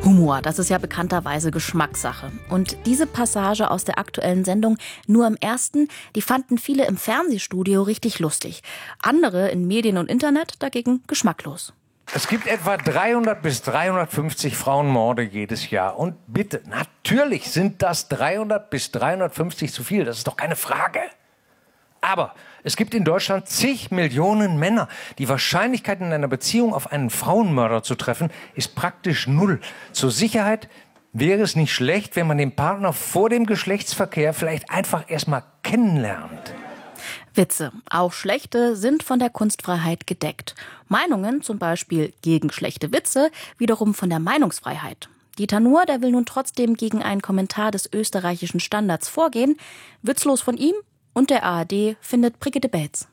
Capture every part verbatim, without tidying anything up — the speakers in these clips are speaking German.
Humor, das ist ja bekannterweise Geschmackssache. Und diese Passage aus der aktuellen Sendung Nur im Ersten, die fanden viele im Fernsehstudio richtig lustig. Andere in Medien und Internet dagegen geschmacklos. Es gibt etwa dreihundert bis dreihundertfünfzig Frauenmorde jedes Jahr. Und bitte, natürlich sind das dreihundert bis dreihundertfünfzig zu viel. Das ist doch keine Frage. Aber es gibt in Deutschland zig Millionen Männer. Die Wahrscheinlichkeit, in einer Beziehung auf einen Frauenmörder zu treffen, ist praktisch null. Zur Sicherheit wäre es nicht schlecht, wenn man den Partner vor dem Geschlechtsverkehr vielleicht einfach erstmal kennenlernt. Witze, auch schlechte, sind von der Kunstfreiheit gedeckt. Meinungen, zum Beispiel gegen schlechte Witze, wiederum von der Meinungsfreiheit. Dieter Nuhr, der will nun trotzdem gegen einen Kommentar des österreichischen Standards vorgehen. Witzlos von ihm und der A R D, findet Brigitte Baetz.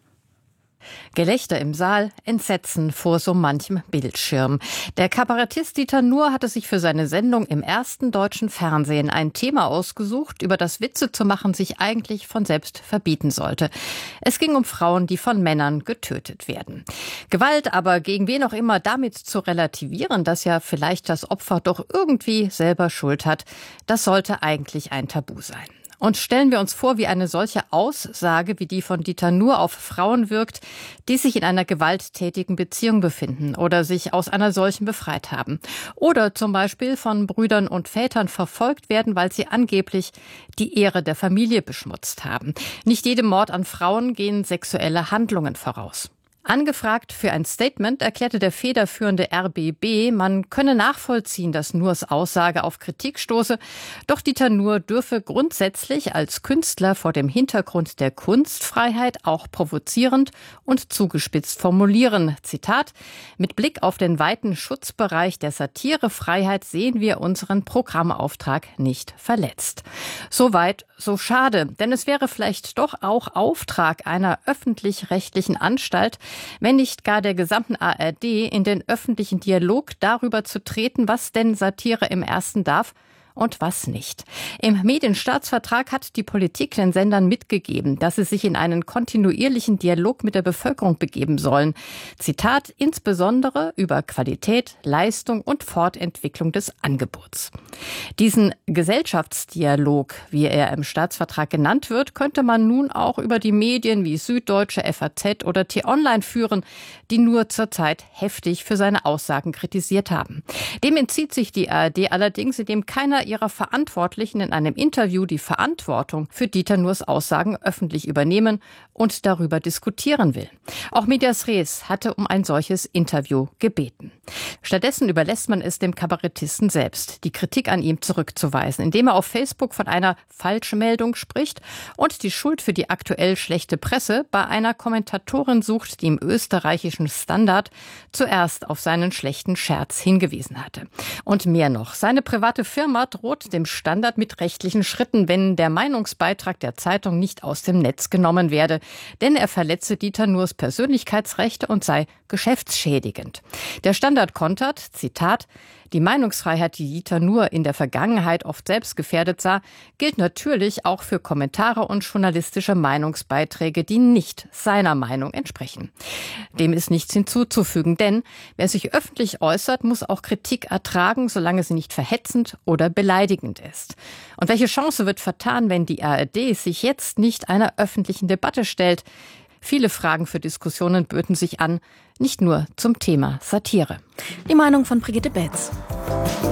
Gelächter im Saal, Entsetzen vor so manchem Bildschirm. Der Kabarettist Dieter Nuhr hatte sich für seine Sendung im ersten deutschen Fernsehen ein Thema ausgesucht, über das Witze zu machen sich eigentlich von selbst verbieten sollte. Es ging um Frauen, die von Männern getötet werden. Gewalt aber gegen wen auch immer damit zu relativieren, dass ja vielleicht das Opfer doch irgendwie selber Schuld hat, das sollte eigentlich ein Tabu sein. Und stellen wir uns vor, wie eine solche Aussage wie die von Dieter Nuhr auf Frauen wirkt, die sich in einer gewalttätigen Beziehung befinden oder sich aus einer solchen befreit haben. Oder zum Beispiel von Brüdern und Vätern verfolgt werden, weil sie angeblich die Ehre der Familie beschmutzt haben. Nicht jedem Mord an Frauen gehen sexuelle Handlungen voraus. Angefragt für ein Statement erklärte der federführende R B B, man könne nachvollziehen, dass Nuhrs Aussage auf Kritik stoße. Doch Dieter Nuhr dürfe grundsätzlich als Künstler vor dem Hintergrund der Kunstfreiheit auch provozierend und zugespitzt formulieren. Zitat: Mit Blick auf den weiten Schutzbereich der Satirefreiheit sehen wir unseren Programmauftrag nicht verletzt. Soweit, so schade, denn es wäre vielleicht doch auch Auftrag einer öffentlich-rechtlichen Anstalt, wenn nicht gar der gesamten A R D, in den öffentlichen Dialog darüber zu treten, was denn Satire im Ersten darf und was nicht. Im Medienstaatsvertrag hat die Politik den Sendern mitgegeben, dass sie sich in einen kontinuierlichen Dialog mit der Bevölkerung begeben sollen. Zitat: insbesondere über Qualität, Leistung und Fortentwicklung des Angebots. Diesen Gesellschaftsdialog, wie er im Staatsvertrag genannt wird, könnte man nun auch über die Medien wie Süddeutsche, F A Z oder T-Online führen, die nur zurzeit heftig für seine Aussagen kritisiert haben. Dem entzieht sich die A R D allerdings, indem keiner ihrer Verantwortlichen in einem Interview die Verantwortung für Dieter Nuhrs Aussagen öffentlich übernehmen und darüber diskutieren will. Auch Medias Res hatte um ein solches Interview gebeten. Stattdessen überlässt man es dem Kabarettisten selbst, die Kritik an ihm zurückzuweisen, indem er auf Facebook von einer Falschmeldung spricht und die Schuld für die aktuell schlechte Presse bei einer Kommentatorin sucht, die im österreichischen Standard zuerst auf seinen schlechten Scherz hingewiesen hatte. Und mehr noch, seine private Firma droht dem Standard mit rechtlichen Schritten, wenn der Meinungsbeitrag der Zeitung nicht aus dem Netz genommen werde, denn er verletze Dieter Nuhrs Persönlichkeitsrechte und sei geschäftsschädigend. Der Standard kontert, Zitat: Die Meinungsfreiheit, die Dieter Nuhr in der Vergangenheit oft selbst gefährdet sah, gilt natürlich auch für Kommentare und journalistische Meinungsbeiträge, die nicht seiner Meinung entsprechen. Dem ist nichts hinzuzufügen, denn wer sich öffentlich äußert, muss auch Kritik ertragen, solange sie nicht verhetzend oder beleidigend ist. Und welche Chance wird vertan, wenn die A R D sich jetzt nicht einer öffentlichen Debatte stellt? Viele Fragen für Diskussionen böten sich an, nicht nur zum Thema Satire. Die Meinung von Brigitte Baetz.